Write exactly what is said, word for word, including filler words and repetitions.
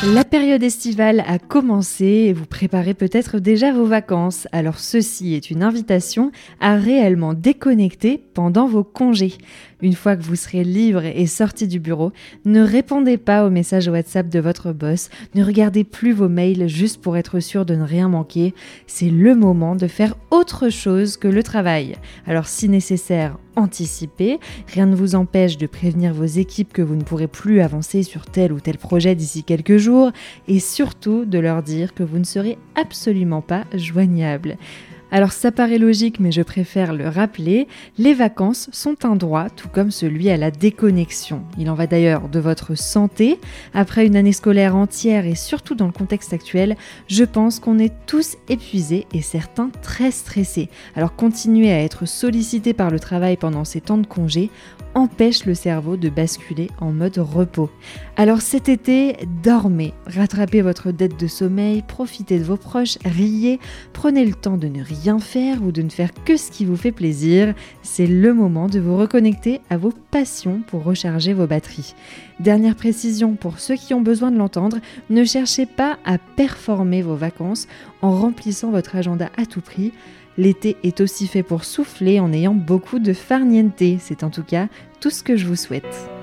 La période estivale a commencé et vous préparez peut-être déjà vos vacances. Alors ceci est une invitation à réellement déconnecter pendant vos congés. Une fois que vous serez libre et sorti du bureau, ne répondez pas aux messages WhatsApp de votre boss, ne regardez plus vos mails juste pour être sûr de ne rien manquer. C'est le moment de faire autre chose que le travail. Alors si nécessaire, anticipez. Rien ne vous empêche de prévenir vos équipes que vous ne pourrez plus avancer sur tel ou tel projet d'ici quelques jours et surtout de leur dire que vous ne serez absolument pas joignable. Alors ça paraît logique, mais je préfère le rappeler, les vacances sont un droit, tout comme celui à la déconnexion. Il en va d'ailleurs de votre santé. Après une année scolaire entière et surtout dans le contexte actuel, je pense qu'on est tous épuisés et certains très stressés. Alors continuer à être sollicité par le travail pendant ces temps de congé empêche le cerveau de basculer en mode repos. Alors cet été, dormez, rattrapez votre dette de sommeil, profitez de vos proches, riez, prenez le temps de ne rien faire ou de ne faire que ce qui vous fait plaisir. C'est le moment de vous reconnecter à vos passions pour recharger vos batteries. Dernière précision pour ceux qui ont besoin de l'entendre, ne cherchez pas à performer vos vacances en remplissant votre agenda à tout prix. L'été est aussi fait pour souffler en ayant beaucoup de farniente. C'est en tout cas tout ce que je vous souhaite.